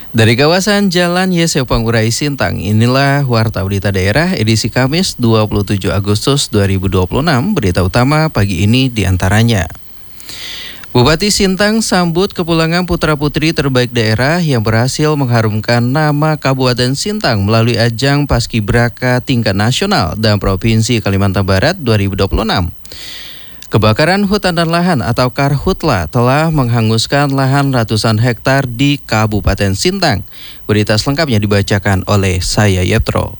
Dari kawasan Jalan Yeseo Pangurai Sintang, inilah Warta Berita Daerah edisi Kamis 27 Agustus 2026. Berita utama pagi ini diantaranya. Bupati Sintang sambut kepulangan putra-putri terbaik daerah yang berhasil mengharumkan nama Kabupaten Sintang melalui ajang Paskibraka tingkat nasional dan Provinsi Kalimantan Barat 2026. Kebakaran hutan dan lahan atau Karhutla telah menghanguskan lahan ratusan hektar di Kabupaten Sintang. Berita selengkapnya dibacakan oleh saya Yetro.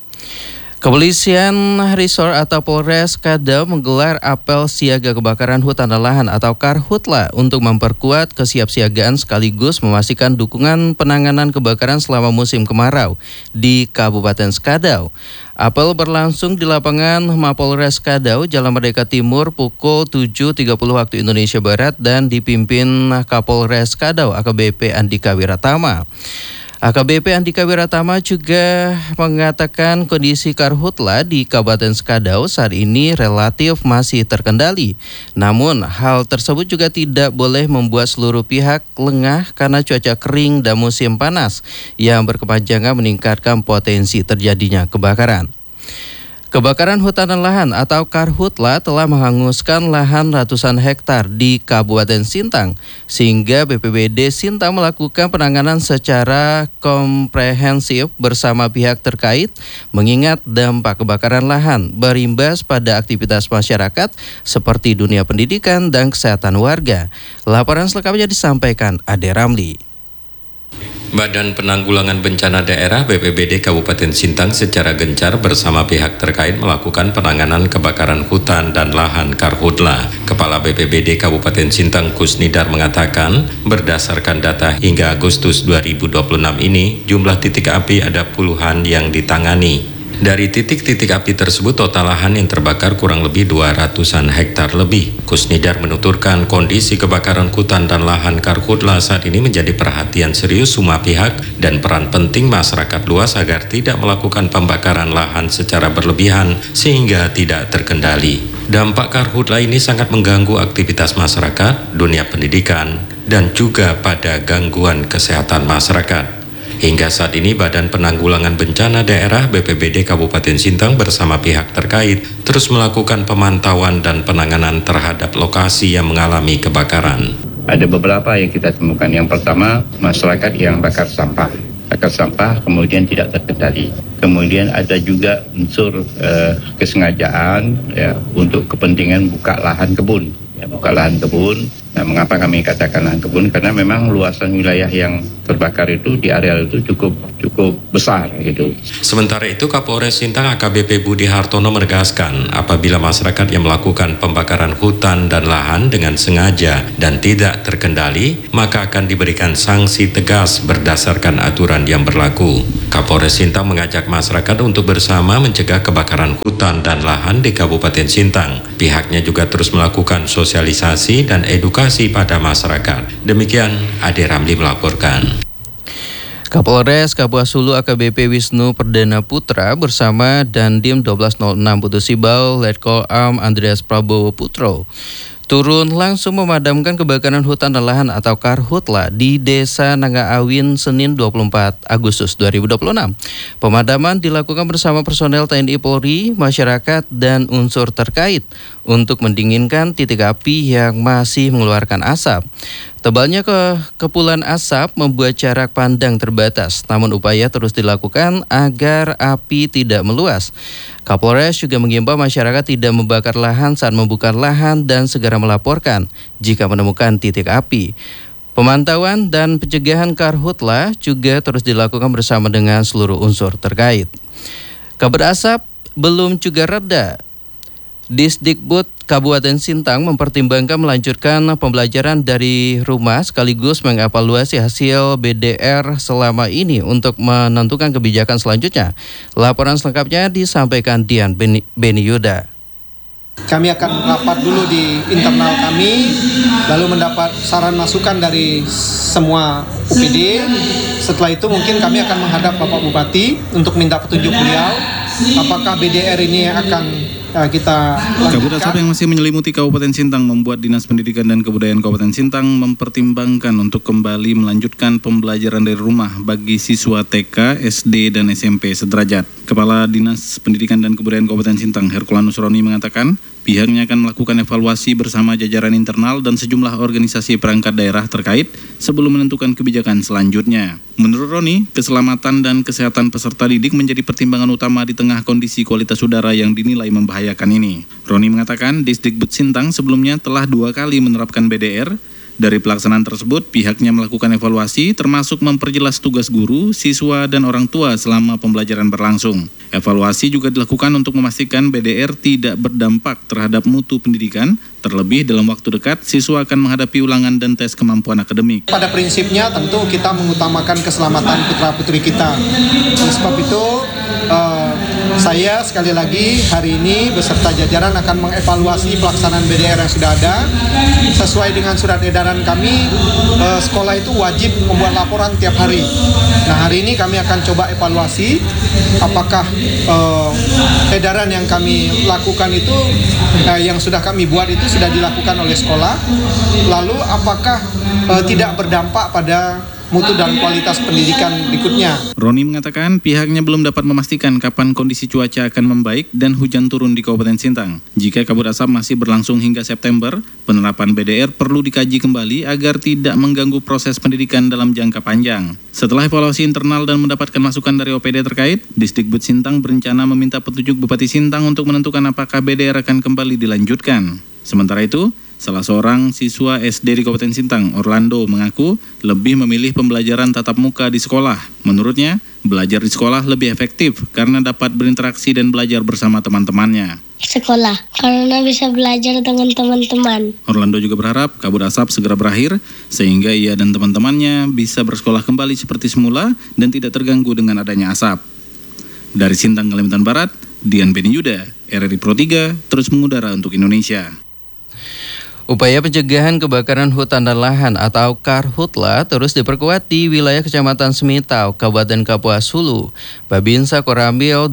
Kepolisian Resort atau Polres Kadau menggelar apel siaga kebakaran hutan dan lahan atau Karhutla untuk memperkuat kesiapsiagaan sekaligus memastikan dukungan penanganan kebakaran selama musim kemarau di Kabupaten Kadau. Apel berlangsung di lapangan Mapolres Kadau, Jalan Merdeka Timur pukul 7.30 waktu Indonesia Barat dan dipimpin Kapolres Kadau AKBP Andika Wiratama. AKBP Andika Wiratama juga mengatakan kondisi Karhutla di Kabupaten Kadau saat ini relatif masih terkendali. Namun hal tersebut juga tidak boleh membuat seluruh pihak lengah karena cuaca kering dan musim panas yang berkepanjangan meningkatkan potensi terjadinya kebakaran. Kebakaran hutan dan lahan atau Karhutla telah menghanguskan lahan ratusan hektar di Kabupaten Sintang, sehingga BPBD Sintang melakukan penanganan secara komprehensif bersama pihak terkait, mengingat dampak kebakaran lahan berimbas pada aktivitas masyarakat seperti dunia pendidikan dan kesehatan warga. Laporan selengkapnya disampaikan Ade Ramli. Badan Penanggulangan Bencana Daerah BPBD Kabupaten Sintang secara gencar bersama pihak terkait melakukan penanganan kebakaran hutan dan lahan Karhutla. Kepala BPBD Kabupaten Sintang Kusnidar mengatakan, berdasarkan data hingga Agustus 2026 ini, jumlah titik api ada puluhan yang ditangani. Dari titik-titik api tersebut, total lahan yang terbakar kurang lebih 200-an hektar lebih. Kusnidar menuturkan kondisi kebakaran hutan dan lahan Karhutla saat ini menjadi perhatian serius semua pihak dan peran penting masyarakat luas agar tidak melakukan pembakaran lahan secara berlebihan sehingga tidak terkendali. Dampak Karhutla ini sangat mengganggu aktivitas masyarakat, dunia pendidikan, dan juga pada gangguan kesehatan masyarakat. Hingga saat ini Badan Penanggulangan Bencana Daerah BPBD Kabupaten Sintang bersama pihak terkait terus melakukan pemantauan dan penanganan terhadap lokasi yang mengalami kebakaran. Ada beberapa yang kita temukan. Yang pertama, masyarakat yang bakar sampah kemudian tidak terkendali. Kemudian ada juga unsur kesengajaan ya, untuk kepentingan buka lahan kebun. Nah, mengapa kami katakan lahan kebun? Karena memang luasan wilayah yang terbakar itu di areal itu cukup besar gitu. Sementara itu Kapolres Sintang AKBP Budi Hartono menegaskan apabila masyarakat yang melakukan pembakaran hutan dan lahan dengan sengaja dan tidak terkendali, maka akan diberikan sanksi tegas berdasarkan aturan yang berlaku. Kapolres Sintang mengajak masyarakat untuk bersama mencegah kebakaran hutan dan lahan di Kabupaten Sintang. Pihaknya juga terus melakukan sosialisasi dan edukasi pada masyarakat. Demikian Ade Ramli melaporkan. Kapolres Kapuas Hulu AKBP Wisnu Perdana Putra bersama Dandim 1206 Putu Sibau Letkol Am Andreas Prabowo Putro turun langsung memadamkan kebakaran hutan dan lahan atau Karhutla di Desa Nangga Awin Senin 24 Agustus 2026. Pemadaman dilakukan bersama personel TNI Polri, masyarakat, dan unsur terkait untuk mendinginkan titik api yang masih mengeluarkan asap. Tebalnya kepulan asap membuat jarak pandang terbatas, namun upaya terus dilakukan agar api tidak meluas. Kapolres juga mengimbau masyarakat tidak membakar lahan saat membuka lahan dan segera melaporkan jika menemukan titik api. Pemantauan dan pencegahan Karhutla juga terus dilakukan bersama dengan seluruh unsur terkait. Kabar asap belum juga reda. Disdikbud Kabupaten Sintang mempertimbangkan melanjutkan pembelajaran dari rumah sekaligus mengevaluasi hasil BDR selama ini untuk menentukan kebijakan selanjutnya. Laporan selengkapnya disampaikan Dian Beni Yuda. Kami akan rapat dulu di internal kami, lalu mendapat saran masukan dari semua UPD. Setelah itu mungkin kami akan menghadap Bapak Bupati untuk minta petunjuk beliau, apakah BDR ini akan kita Kabut asap yang masih menyelimuti Kabupaten Sintang membuat Dinas Pendidikan dan Kebudayaan Kabupaten Sintang mempertimbangkan untuk kembali melanjutkan pembelajaran dari rumah bagi siswa TK, SD, dan SMP sederajat. Kepala Dinas Pendidikan dan Kebudayaan Kabupaten Sintang, Herculanus Roni, mengatakan pihaknya akan melakukan evaluasi bersama jajaran internal dan sejumlah organisasi perangkat daerah terkait sebelum menentukan kebijakan selanjutnya. Menurut Roni, keselamatan dan kesehatan peserta didik menjadi pertimbangan utama di tengah kondisi kualitas udara yang dinilai membahayakan ini. Roni mengatakan Disdikbud Sintang sebelumnya telah 2 kali menerapkan BDR. Dari pelaksanaan tersebut, pihaknya melakukan evaluasi termasuk memperjelas tugas guru, siswa, dan orang tua selama pembelajaran berlangsung. Evaluasi juga dilakukan untuk memastikan BDR tidak berdampak terhadap mutu pendidikan, terlebih dalam waktu dekat siswa akan menghadapi ulangan dan tes kemampuan akademik. Pada prinsipnya tentu kita mengutamakan keselamatan putra-putri kita. Oleh sebab itu, saya sekali lagi hari ini beserta jajaran akan mengevaluasi pelaksanaan BDR yang sudah ada. Sesuai dengan surat edaran kami, sekolah itu wajib membuat laporan tiap hari. Nah, hari ini kami akan coba evaluasi apakah edaran yang kami lakukan itu, yang sudah kami buat itu sudah dilakukan oleh sekolah. Lalu apakah tidak berdampak pada mutu dan kualitas pendidikan berikutnya. Roni mengatakan pihaknya belum dapat memastikan kapan kondisi cuaca akan membaik dan hujan turun di Kabupaten Sintang. Jika kabut asap masih berlangsung hingga September, penerapan BDR perlu dikaji kembali agar tidak mengganggu proses pendidikan dalam jangka panjang. Setelah evaluasi internal dan mendapatkan masukan dari OPD terkait, Disdikbud Sintang berencana meminta petunjuk Bupati Sintang untuk menentukan apakah BDR akan kembali dilanjutkan. Sementara itu, salah seorang siswa SD di Kabupaten Sintang, Orlando, mengaku lebih memilih pembelajaran tatap muka di sekolah. Menurutnya, belajar di sekolah lebih efektif karena dapat berinteraksi dan belajar bersama teman-temannya. Sekolah, karena bisa belajar dengan teman-teman. Orlando juga berharap kabut asap segera berakhir sehingga ia dan teman-temannya bisa bersekolah kembali seperti semula dan tidak terganggu dengan adanya asap. Dari Sintang, Kalimantan Barat, Dian Beni Yuda, RRI Pro 3, terus mengudara untuk Indonesia. Upaya pencegahan kebakaran hutan dan lahan atau Karhutla terus diperkuat di wilayah Kecamatan Semitau, Kabupaten Kapuas Hulu. Babinsa Koramil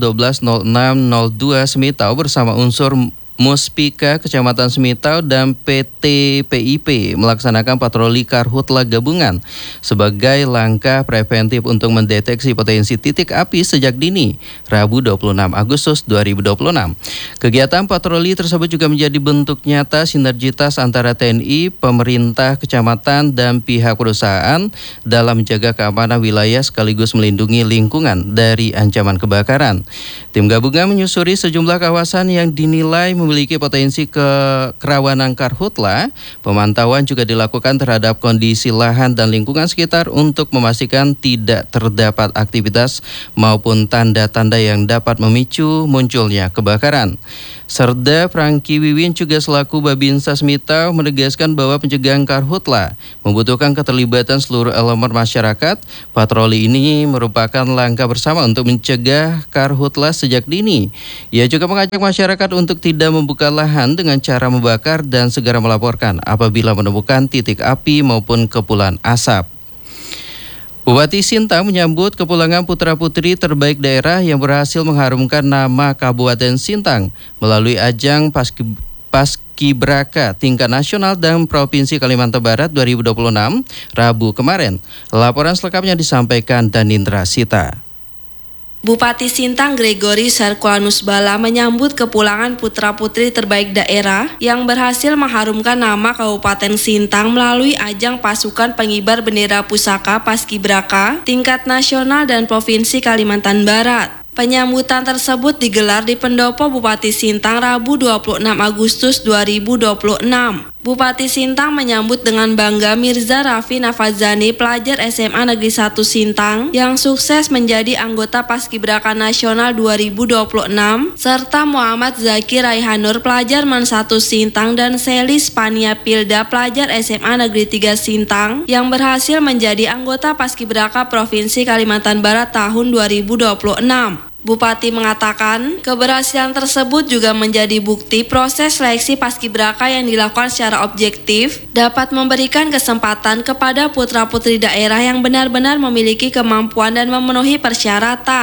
120602 Semitau bersama unsur Muspika Kecamatan Semitau dan PT PIP melaksanakan patroli Karhutla gabungan sebagai langkah preventif untuk mendeteksi potensi titik api sejak dini, Rabu 26 Agustus 2026. Kegiatan patroli tersebut juga menjadi bentuk nyata sinergitas antara TNI, pemerintah kecamatan, dan pihak perusahaan dalam menjaga keamanan wilayah sekaligus melindungi lingkungan dari ancaman kebakaran. Tim gabungan menyusuri sejumlah kawasan yang dinilai memiliki potensi kerawanan Karhutla. Pemantauan juga dilakukan terhadap kondisi lahan dan lingkungan sekitar untuk memastikan tidak terdapat aktivitas maupun tanda-tanda yang dapat memicu munculnya kebakaran. Serda Franky Wiwin juga selaku Babinsa Semitau menegaskan bahwa pencegahan Karhutla membutuhkan keterlibatan seluruh elemen masyarakat. Patroli ini merupakan langkah bersama untuk mencegah Karhutla sejak dini. Ia juga mengajak masyarakat untuk tidak membuka lahan dengan cara membakar dan segera melaporkan apabila menemukan titik api maupun kepulan asap. Bupati Sintang menyambut kepulangan putra-putri terbaik daerah yang berhasil mengharumkan nama Kabupaten Sintang melalui ajang Paskibraka tingkat nasional dan Provinsi Kalimantan Barat 2026 Rabu kemarin. Laporan selengkapnya disampaikan Danindra Sita. Bupati Sintang Gregory Herculanus Bala menyambut kepulangan putra-putri terbaik daerah yang berhasil mengharumkan nama Kabupaten Sintang melalui ajang pasukan pengibar bendera pusaka Paskibraka tingkat nasional dan Provinsi Kalimantan Barat. Penyambutan tersebut digelar di Pendopo Bupati Sintang Rabu 26 Agustus 2026. Bupati Sintang menyambut dengan bangga Mirza Raffi Nafazani, pelajar SMA Negeri 1 Sintang yang sukses menjadi anggota Paskibraka Nasional 2026, serta Muhammad Zaki Raihanur, pelajar MAN 1 Sintang, dan Seli Spania Pilda, pelajar SMA Negeri 3 Sintang yang berhasil menjadi anggota Paskibraka Provinsi Kalimantan Barat tahun 2026. Bupati mengatakan keberhasilan tersebut juga menjadi bukti proses seleksi Paskibraka yang dilakukan secara objektif dapat memberikan kesempatan kepada putra-putri daerah yang benar-benar memiliki kemampuan dan memenuhi persyaratan.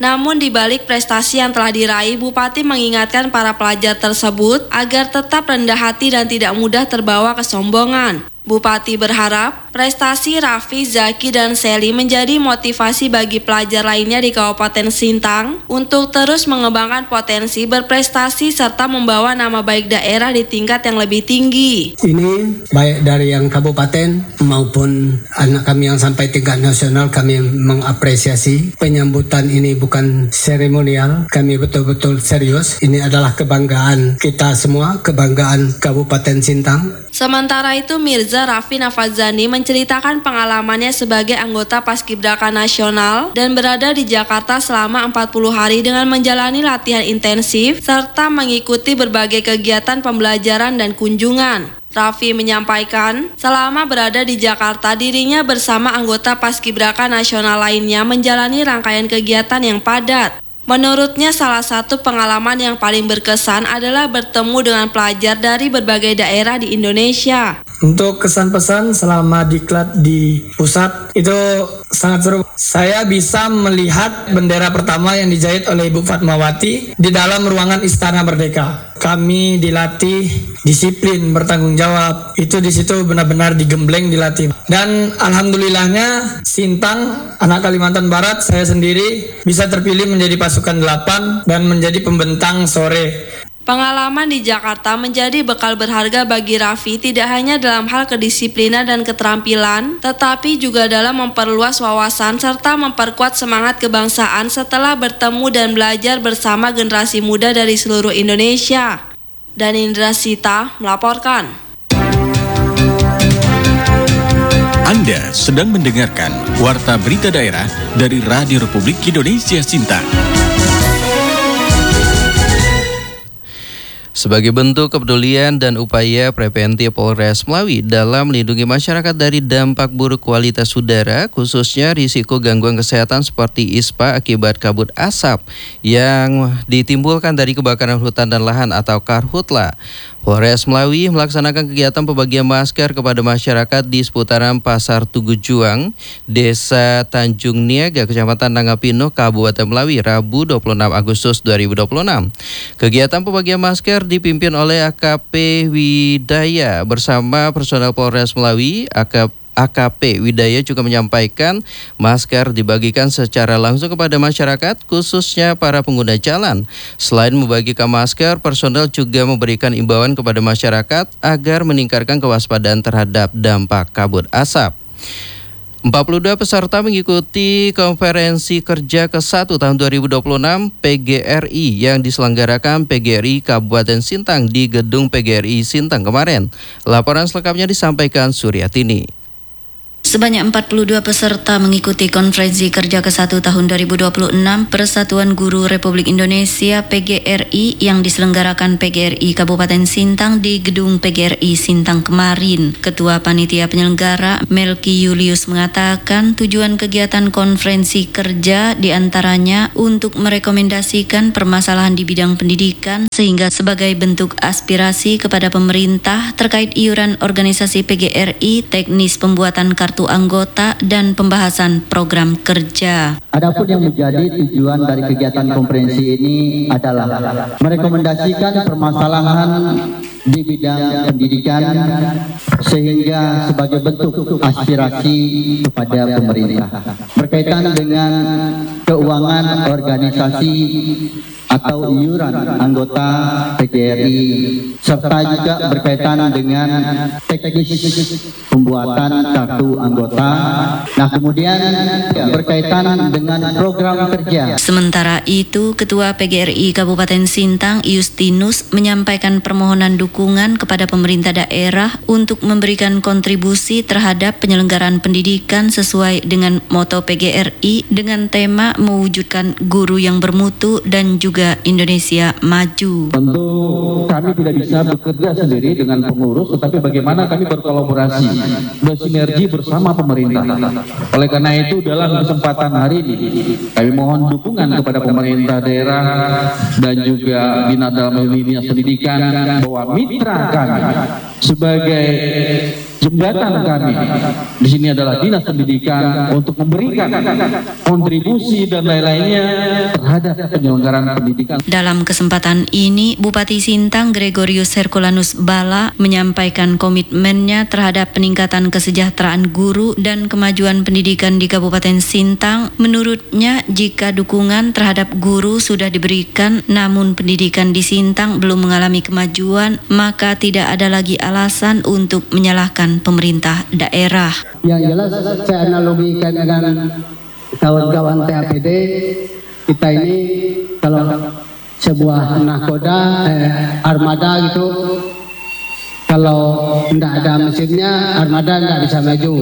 Namun di balik prestasi yang telah diraih, Bupati mengingatkan para pelajar tersebut agar tetap rendah hati dan tidak mudah terbawa kesombongan. Bupati berharap prestasi Raffi, Zaki, dan Seli menjadi motivasi bagi pelajar lainnya di Kabupaten Sintang untuk terus mengembangkan potensi berprestasi serta membawa nama baik daerah di tingkat yang lebih tinggi. Ini baik dari yang kabupaten maupun anak kami yang sampai tingkat nasional, kami mengapresiasi penyambutan ini bukan seremonial, kami betul-betul serius. Ini adalah kebanggaan kita semua, kebanggaan Kabupaten Sintang. Sementara itu, Mirza Raffi Nafazani menceritakan pengalamannya sebagai anggota Paskibraka Nasional dan berada di Jakarta selama 40 hari dengan menjalani latihan intensif serta mengikuti berbagai kegiatan pembelajaran dan kunjungan. Raffi menyampaikan, selama berada di Jakarta, dirinya bersama anggota Paskibraka Nasional lainnya menjalani rangkaian kegiatan yang padat. Menurutnya, salah satu pengalaman yang paling berkesan adalah bertemu dengan pelajar dari berbagai daerah di Indonesia. Untuk kesan-pesan selama diklat di pusat itu sangat seru. Saya bisa melihat bendera pertama yang dijahit oleh Ibu Fatmawati di dalam ruangan Istana Merdeka. Kami dilatih disiplin, bertanggung jawab. Itu di situ benar-benar digembleng, dilatih. Dan alhamdulillahnya Sintang, anak Kalimantan Barat, saya sendiri bisa terpilih menjadi pasukan 8 dan menjadi pembentang sore. Pengalaman di Jakarta menjadi bekal berharga bagi Raffi tidak hanya dalam hal kedisiplinan dan keterampilan, tetapi juga dalam memperluas wawasan serta memperkuat semangat kebangsaan setelah bertemu dan belajar bersama generasi muda dari seluruh Indonesia. Dan Indra Sita melaporkan. Anda sedang mendengarkan Warta Berita Daerah dari Radio Republik Indonesia Sintang. Sebagai bentuk kepedulian dan upaya preventif Polres Melawi dalam melindungi masyarakat dari dampak buruk kualitas udara, khususnya risiko gangguan kesehatan seperti ISPA akibat kabut asap yang ditimbulkan dari kebakaran hutan dan lahan atau Karhutla, Polres Melawi melaksanakan kegiatan pembagian masker kepada masyarakat di seputaran Pasar Tugu Juang, Desa Tanjung Niaga, Kecamatan Nangapino, Kabupaten Melawi, Rabu 26 Agustus 2026. Kegiatan pembagian masker dipimpin oleh AKP Widaya bersama personel Polres Melawi. AKP Widaya juga menyampaikan masker dibagikan secara langsung kepada masyarakat, khususnya para pengguna jalan. Selain membagikan masker, personel juga memberikan imbauan kepada masyarakat agar meningkatkan kewaspadaan terhadap dampak kabut asap. 42 peserta mengikuti konferensi kerja ke-1 tahun 2026 PGRI yang diselenggarakan PGRI Kabupaten Sintang di Gedung PGRI Sintang kemarin. Laporan selengkapnya disampaikan Suryatini. Sebanyak 42 peserta mengikuti konferensi kerja ke-1 tahun 2026 Persatuan Guru Republik Indonesia PGRI yang diselenggarakan PGRI Kabupaten Sintang di Gedung PGRI Sintang kemarin. Ketua Panitia Penyelenggara Melki Julius mengatakan tujuan kegiatan konferensi kerja diantaranya untuk merekomendasikan permasalahan di bidang pendidikan sehingga sebagai bentuk aspirasi kepada pemerintah terkait iuran organisasi PGRI, teknis pembuatan kartu anggota dan pembahasan program kerja. Adapun yang menjadi tujuan dari kegiatan konferensi ini adalah merekomendasikan permasalahan di bidang pendidikan sehingga sebagai bentuk aspirasi kepada pemerintah berkaitan dengan keuangan organisasi atau iuran anggota PGRI serta juga berkaitan dengan teknis pembuatan kartu anggota. Nah, kemudian berkaitan dengan program kerja. Sementara itu, Ketua PGRI Kabupaten Sintang Justinus menyampaikan permohonan dukungan kepada pemerintah daerah untuk memberikan kontribusi terhadap penyelenggaraan pendidikan sesuai dengan moto PGRI dengan tema mewujudkan guru yang bermutu dan juga Indonesia maju. Tentu kami tidak bisa bekerja sendiri dengan pengurus, tetapi bagaimana kami berkolaborasi, bersinergi bersama pemerintah. Oleh karena itu dalam kesempatan hari ini kami mohon dukungan kepada pemerintah daerah dan juga Dinas Pendidikan bahwa mitra kami sebagai jembatan kami di sini adalah Dinas Pendidikan untuk memberikan kontribusi dan lain-lainnya terhadap penyelenggaraan pendidikan. Dalam kesempatan ini, Bupati Sintang Gregorius Herculanus Bala menyampaikan komitmennya terhadap peningkatan kesejahteraan guru dan kemajuan pendidikan di Kabupaten Sintang. Menurutnya, jika dukungan terhadap guru sudah diberikan, namun pendidikan di Sintang belum mengalami kemajuan, maka tidak ada lagi alasan untuk menyalahkan pemerintah daerah. Yang jelas saya analogikan dengan kawan-kawan TAPD, kita ini kalau sebuah nahkoda, armada gitu, kalau tidak ada mesinnya, armada tidak bisa maju.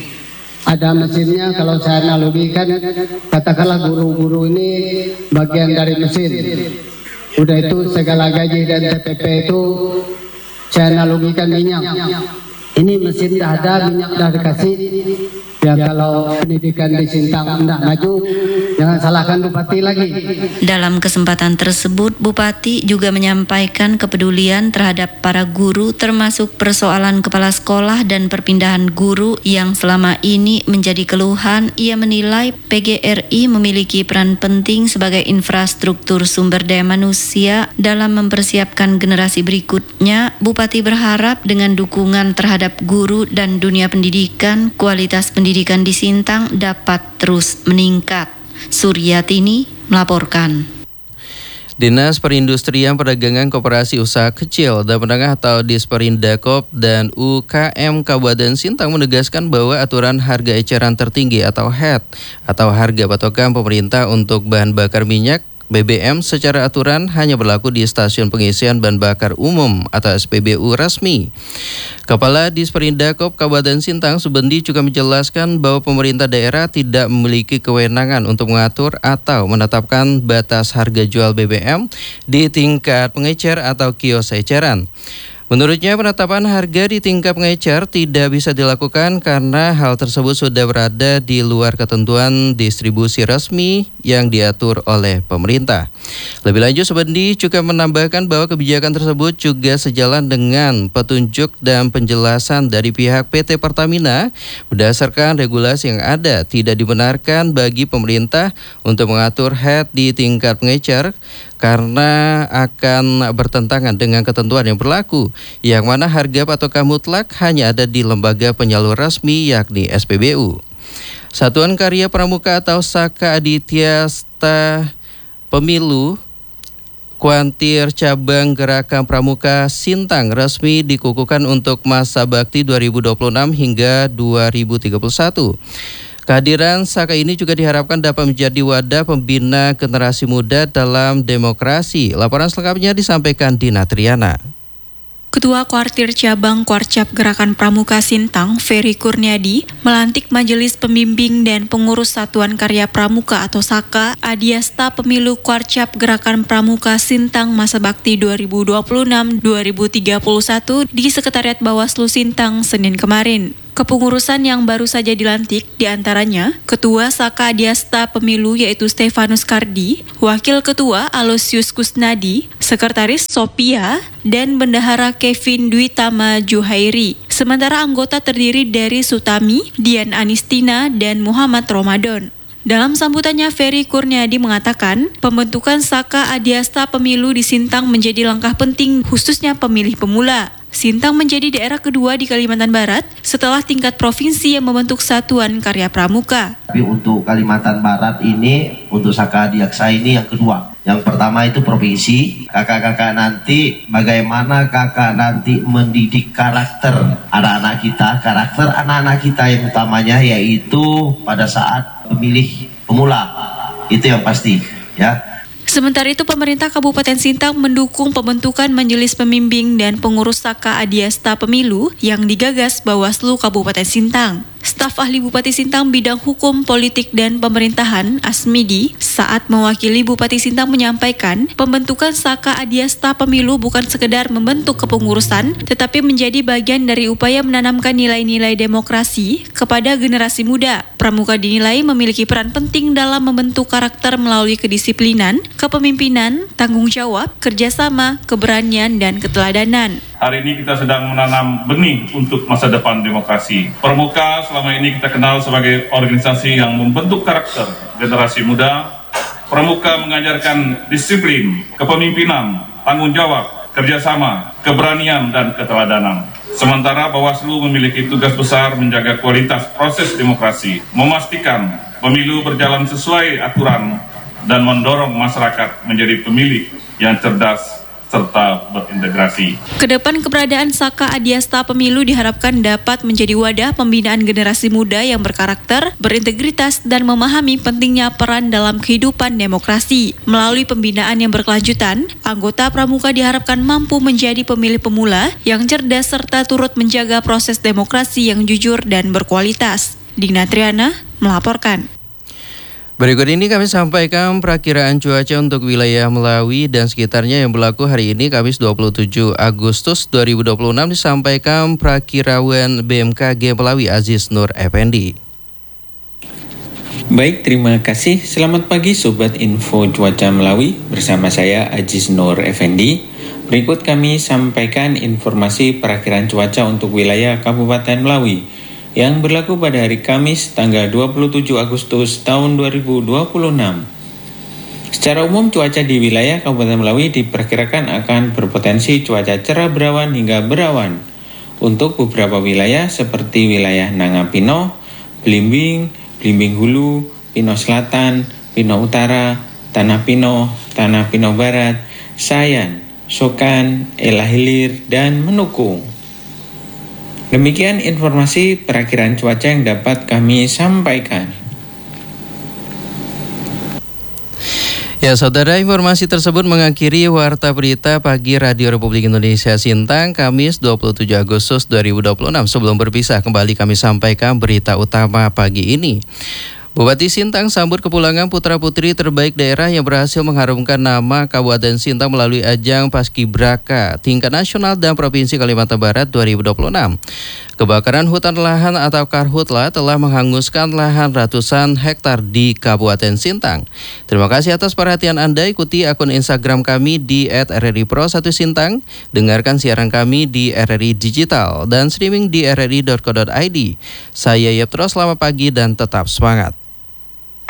Ada mesinnya, kalau saya analogikan, katakanlah guru-guru ini bagian dari mesin. Udah itu segala gaji dan TPP itu saya analogikan minyak. Ini mesin dah ada, minyak dah dikasih. Ya kalau pendidikan di Sintang tidak maju, jangan salahkan Bupati lagi. Dalam kesempatan tersebut, Bupati juga menyampaikan kepedulian terhadap para guru, termasuk persoalan kepala sekolah dan perpindahan guru yang selama ini menjadi keluhan. Ia menilai PGRI memiliki peran penting sebagai infrastruktur sumber daya manusia dalam mempersiapkan generasi berikutnya. Bupati berharap dengan dukungan terhadap guru dan dunia pendidikan, kualitas pendidikan di Sintang dapat terus meningkat. Suryatini melaporkan. Dinas Perindustrian Perdagangan Koperasi Usaha Kecil dan Menengah atau Disperindakop dan UKM Kabupaten Sintang menegaskan bahwa aturan harga eceran tertinggi atau HET atau harga patokan pemerintah untuk bahan bakar minyak BBM secara aturan hanya berlaku di stasiun pengisian bahan bakar umum atau SPBU resmi. Kepala Disperindakop Kabupaten Sintang Subendi juga menjelaskan bahwa pemerintah daerah tidak memiliki kewenangan untuk mengatur atau menetapkan batas harga jual BBM di tingkat pengecer atau kios eceran. Menurutnya, penetapan harga di tingkat pengecer tidak bisa dilakukan karena hal tersebut sudah berada di luar ketentuan distribusi resmi yang diatur oleh pemerintah. Lebih lanjut, Subendi juga menambahkan bahwa kebijakan tersebut juga sejalan dengan petunjuk dan penjelasan dari pihak PT Pertamina berdasarkan regulasi yang ada. Tidak dibenarkan bagi pemerintah untuk mengatur HET di tingkat pengecer karena akan bertentangan dengan ketentuan yang berlaku, yang mana harga patokan mutlak hanya ada di lembaga penyalur resmi yakni SPBU. Satuan Karya Pramuka atau Saka Aditya Sta Pemilu Kuantir Cabang Gerakan Pramuka Sintang resmi dikukuhkan untuk masa bakti 2026 hingga 2031. Kehadiran Saka ini juga diharapkan dapat menjadi wadah pembina generasi muda dalam demokrasi. Laporan selengkapnya disampaikan Dina Triana. Ketua Kuartir Cabang Kuarcap Gerakan Pramuka Sintang, Ferry Kurniadi, melantik Majelis Pembimbing dan Pengurus Satuan Karya Pramuka atau SAKA Adiasta Pemilu Kuarcap Gerakan Pramuka Sintang masa bakti 2026-2031 di Sekretariat Bawaslu Sintang Senin kemarin. Kepengurusan yang baru saja dilantik diantaranya Ketua Saka Adiasta Pemilu yaitu Stefanus Kardi, Wakil Ketua Aloysius Kusnadi, Sekretaris Sophia, dan Bendahara Kevin Dwi Tama Juhairi. Sementara anggota terdiri dari Sutami, Dian Anistina, dan Muhammad Ramadan. Dalam sambutannya, Ferry Kurniadi mengatakan pembentukan Saka Adiasta Pemilu di Sintang menjadi langkah penting khususnya pemilih pemula. Sintang menjadi daerah kedua di Kalimantan Barat setelah tingkat provinsi yang membentuk Satuan Karya Pramuka. Tapi untuk Kalimantan Barat ini, untuk Saka Adiaksa ini yang kedua. Yang pertama itu provinsi. Kakak-kakak nanti, bagaimana kakak nanti mendidik karakter anak-anak kita, karakter anak-anak kita yang utamanya yaitu pada saat pemilih pemula. Itu yang pasti, ya. Sementara itu, pemerintah Kabupaten Sintang mendukung pembentukan Majelis Pembimbing dan Pengurus Saka Adiasta Pemilu yang digagas Bawaslu Kabupaten Sintang. Staf ahli Bupati Sintang bidang hukum, politik, dan pemerintahan, Asmidi, saat mewakili Bupati Sintang menyampaikan pembentukan Saka Adiasta Pemilu bukan sekedar membentuk kepengurusan, tetapi menjadi bagian dari upaya menanamkan nilai-nilai demokrasi kepada generasi muda. Pramuka dinilai memiliki peran penting dalam membentuk karakter melalui kedisiplinan, kepemimpinan, tanggung jawab, kerjasama, keberanian, dan keteladanan. Hari ini kita sedang menanam benih untuk masa depan demokrasi. Pramuka selama ini kita kenal sebagai organisasi yang membentuk karakter generasi muda. Pramuka mengajarkan disiplin, kepemimpinan, tanggung jawab, kerjasama, keberanian, dan keteladanan. Sementara Bawaslu memiliki tugas besar menjaga kualitas proses demokrasi, memastikan pemilu berjalan sesuai aturan, dan mendorong masyarakat menjadi pemilih yang cerdas serta berintegrasi. Kedepan keberadaan Saka Adiasta Pemilu diharapkan dapat menjadi wadah pembinaan generasi muda yang berkarakter, berintegritas, dan memahami pentingnya peran dalam kehidupan demokrasi. Melalui pembinaan yang berkelanjutan, anggota Pramuka diharapkan mampu menjadi pemilih pemula yang cerdas serta turut menjaga proses demokrasi yang jujur dan berkualitas. Digna Triana melaporkan. Berikut ini kami sampaikan perakiraan cuaca untuk wilayah Melawi dan sekitarnya yang berlaku hari ini Kamis 27 Agustus 2026 disampaikan Prakirawan BMKG Melawi Aziz Nur Effendi. Baik, terima kasih. Selamat pagi Sobat Info Cuaca Melawi, bersama saya Aziz Nur Effendi. Berikut kami sampaikan informasi perakiraan cuaca untuk wilayah Kabupaten Melawi yang berlaku pada hari Kamis tanggal 27 Agustus tahun 2026. Secara umum cuaca di wilayah Kabupaten Melawi diperkirakan akan berpotensi cuaca cerah berawan hingga berawan untuk beberapa wilayah seperti wilayah Nangapino, Blimbing, Blimbing Hulu, Pino Selatan, Pino Utara, Tanah Pino Barat, Sayan, Sokan, Elah Hilir, dan Menukung. Demikian informasi perakiraan cuaca yang dapat kami sampaikan. Ya saudara, informasi tersebut mengakhiri Warta Berita Pagi Radio Republik Indonesia Sintang Kamis 27 Agustus 2026. Sebelum berpisah kembali kami sampaikan berita utama pagi ini. Bupati Sintang sambut kepulangan putra-putri terbaik daerah yang berhasil mengharumkan nama Kabupaten Sintang melalui ajang Paskibraka tingkat nasional dan Provinsi Kalimantan Barat 2026. Kebakaran hutan lahan atau karhutla telah menghanguskan lahan ratusan hektar di Kabupaten Sintang. Terima kasih atas perhatian Anda. Ikuti akun Instagram kami di @rri_pro1sintang. Dengarkan siaran kami di RRI Digital dan streaming di rri.co.id. Saya Yeptro, selamat pagi dan tetap semangat.